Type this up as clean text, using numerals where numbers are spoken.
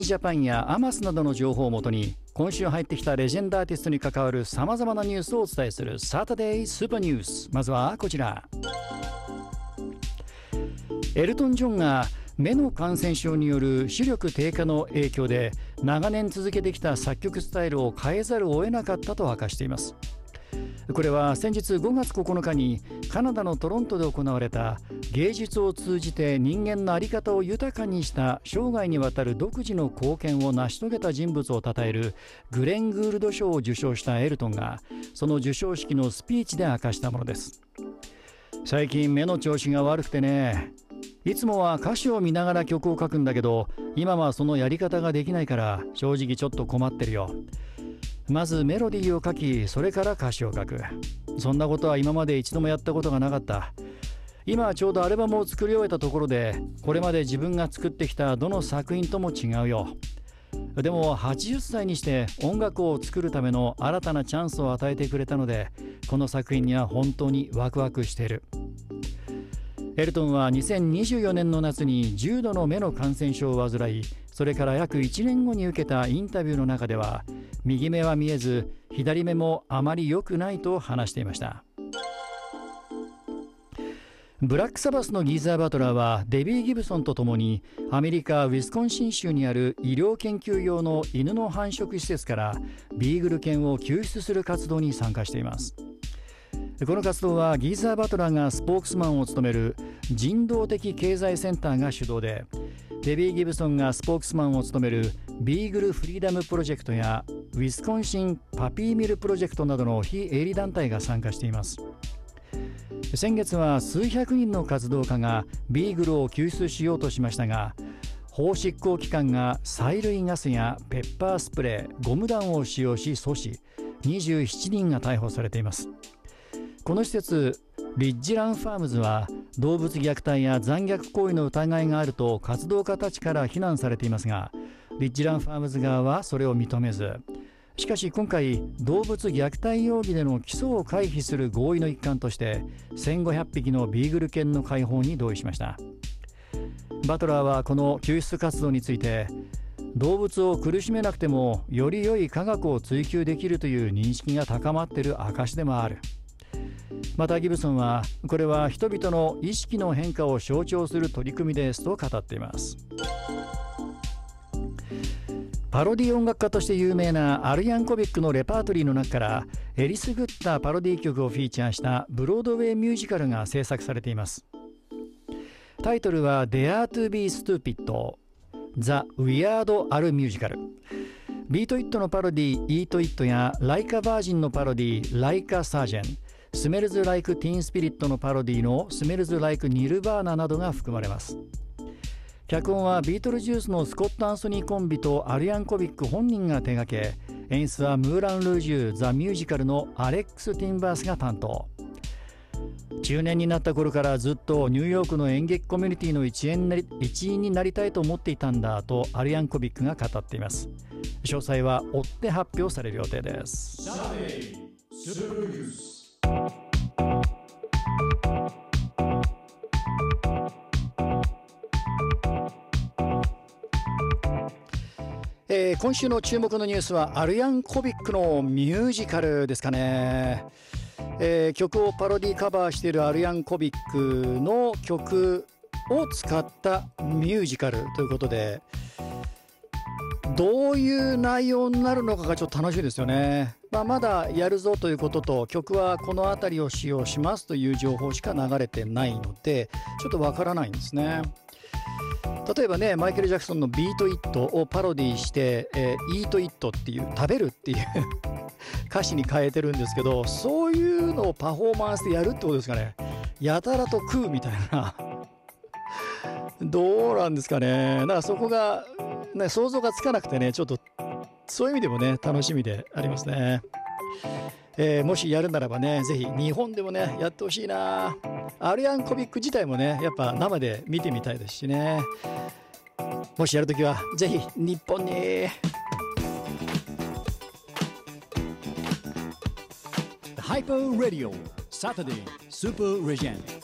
ジャパンやアマスなどの情報をもとに今週入ってきたレジェンドアーティストに関わるさまざまなニュースをお伝えするサタデースーパーニュース。まずはこちら。エルトン・ジョンが目の感染症による視力低下の影響で長年続けてきた作曲スタイルを変えざるを得なかったと明かしています。これは先日5月9日にカナダのトロントで行われた芸術を通じて人間の在り方を豊かにした生涯にわたる独自の貢献を成し遂げた人物を称えるグレン・グールド賞を受賞したエルトンがその授賞式のスピーチで明かしたものです。最近目の調子が悪くてね、いつもは歌詞を見ながら曲を書くんだけど今はそのやり方ができないから正直ちょっと困ってるよ。まずメロディーを書き、それから歌詞を書く。そんなことは今まで一度もやったことがなかった。今はちょうどアルバムを作り終えたところで、これまで自分が作ってきたどの作品とも違うよ。でも80歳にして音楽を作るための新たなチャンスを与えてくれたので、この作品には本当にワクワクしている。エルトンは2024年の夏に重度の目の感染症を患い、それから約1年後に受けたインタビューの中では、右目は見えず左目もあまり良くないと話していました。ブラックサバスのギーザー・バトラーはデビー・ギブソンと共にアメリカ・ウィスコンシン州にある医療研究用の犬の繁殖施設からビーグル犬を救出する活動に参加しています。この活動はギーザー・バトラーがスポークスマンを務める人道的経済センターが主導で、デビー・ギブソンがスポークスマンを務めるビーグル・フリーダム・プロジェクトやウィスコンシン・パピーミル・プロジェクトなどの非営利団体が参加しています。先月は数百人の活動家がビーグルを救出しようとしましたが、法執行機関が催涙ガスやペッパースプレー、ゴム弾を使用し阻止、27人が逮捕されています。この施設リッジランファームズは動物虐待や残虐行為の疑いがあると活動家たちから非難されていますが、リッジランファームズ側はそれを認めず、しかし今回動物虐待容疑での起訴を回避する合意の一環として1500匹のビーグル犬の解放に同意しました。バトラーはこの救出活動について、動物を苦しめなくてもより良い科学を追求できるという認識が高まっている証でもある。またギブソンはこれは人々の意識の変化を象徴する取り組みですと語っています。パロディ音楽家として有名なアル・ヤンコビックのレパートリーの中からえりすぐったパロディ曲をフィーチャーしたブロードウェイミュージカルが制作されています。タイトルは Dare to be Stupid The Weird Al Musical。 ビート・イットのパロディ Eat It や Like a Virgin のパロディ Like a Surgeon、スメルズ・ライク・ティーン・スピリットのパロディのスメルズ・ライク・ニルバーナなどが含まれます。脚本はビートルジュースのスコット・アンソニーコンビとアル・ヤンコビック本人が手掛け、演出はムーラン・ルージュ・ザ・ミュージカルのアレックス・ティンバースが担当。中年になった頃からずっとニューヨークの演劇コミュニティの一員になりたいと思っていたんだとアル・ヤンコビックが語っています。詳細は追って発表される予定です。今週の注目のニュースはアル・ヤンコビックのミュージカルですかね。曲をパロディカバーしているアル・ヤンコビックの曲を使ったミュージカルということで、どういう内容になるのかがちょっと楽しいですよね。まだやるぞということと、曲はこの辺りを使用しますという情報しか流れてないのでちょっとわからないんですね。例えばね、マイケル・ジャクソンのビート・イットをパロディして、イート・イットっていう食べるっていう歌詞に変えてるんですけど、そういうのをパフォーマンスでやるってことですかね。やたらと食うみたいなどうなんですかね。だからそこが、ね、想像がつかなくてね、ちょっとそういう意味でもね楽しみでありますね。もしやるならばね、ぜひ日本でもねやってほしいな。アル・ヤンコビック自体もねやっぱ生で見てみたいですしね。もしやるときはぜひ日本に。 ハイパーラディオサタデースーパーレジェンド。